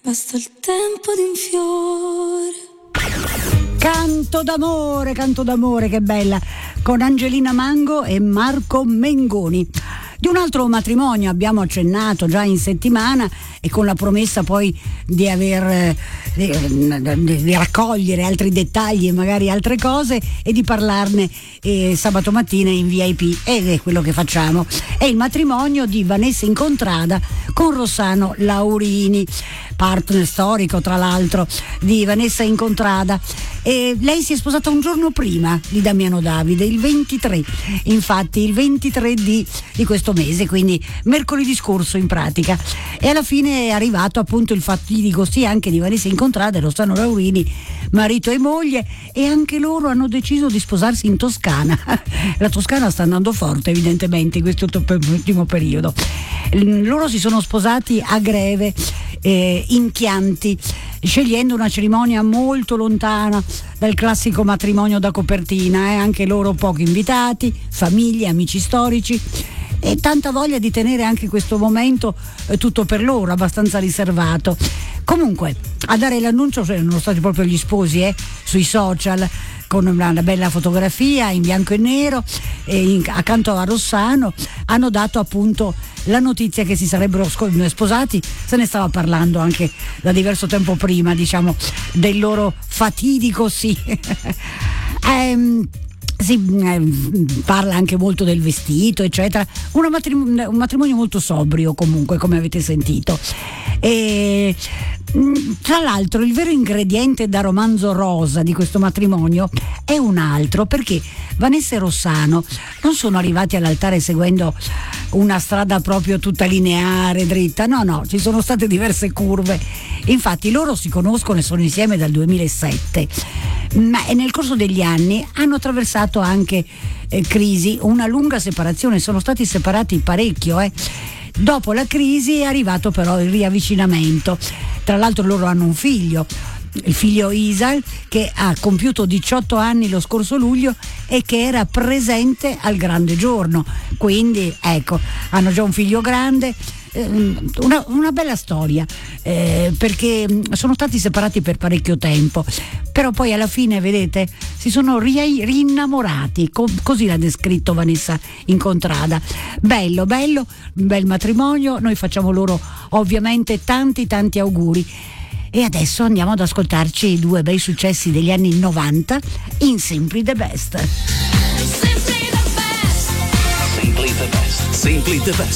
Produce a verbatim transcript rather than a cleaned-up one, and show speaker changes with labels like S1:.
S1: basta il tempo di un fiore.
S2: Canto d'amore, canto d'amore, che bella, con Angelina Mango e Marco Mengoni. Di un altro matrimonio abbiamo accennato già in settimana, e con la promessa poi di aver di, di raccogliere altri dettagli e magari altre cose e di parlarne eh, sabato mattina in V I P, ed è quello che facciamo. È il matrimonio di Vanessa Incontrada con Rossano Laurini, partner storico tra l'altro di Vanessa Incontrada. E lei si è sposata un giorno prima di Damiano Davide, il ventitré, infatti il ventitré di, di questo mese, quindi mercoledì scorso in pratica. E alla fine è arrivato appunto il fatidico sì anche di Vanessa Incontrada e Rossano Laurini, marito e moglie, e anche loro hanno deciso di sposarsi in Toscana. La Toscana sta andando forte evidentemente in questo ultimo periodo. Loro si sono sposati a Greve, eh, in Chianti, scegliendo una cerimonia molto lontana dal classico matrimonio da copertina, eh? Anche loro pochi invitati, famiglie, amici storici, e tanta voglia di tenere anche questo momento eh, tutto per loro, abbastanza riservato. Comunque a dare l'annuncio sono stati proprio gli sposi, eh, sui social, con una, una bella fotografia in bianco e nero, e in, accanto a Rossano hanno dato appunto la notizia che si sarebbero sposati. Se ne stava parlando anche da diverso tempo prima, diciamo, del loro fatidico sì. ehm, Si eh, parla anche molto del vestito, eccetera. Una matrim- un matrimonio molto sobrio, comunque, come avete sentito. E tra l'altro il vero ingrediente da romanzo rosa di questo matrimonio è un altro, perché Vanessa e Rossano non sono arrivati all'altare seguendo una strada proprio tutta lineare, dritta, no no, ci sono state diverse curve. Infatti loro si conoscono e sono insieme dal duemilasette, ma nel corso degli anni hanno attraversato anche eh, crisi, una lunga separazione, sono stati separati parecchio, eh. Dopo la crisi è arrivato però il riavvicinamento. Tra l'altro loro hanno un figlio, il figlio Isal, che ha compiuto diciotto anni lo scorso luglio e che era presente al grande giorno, quindi ecco, hanno già un figlio grande. Una, una bella storia, eh, perché sono stati separati per parecchio tempo, però poi alla fine, vedete, si sono ri- rinnamorati, co- così l'ha descritto Vanessa Incontrada. Bello, bello, un bel matrimonio, noi facciamo loro ovviamente tanti tanti auguri. E adesso andiamo ad ascoltarci due bei successi degli anni novanta in Simply the Best.
S3: Simply the best. Simply the best.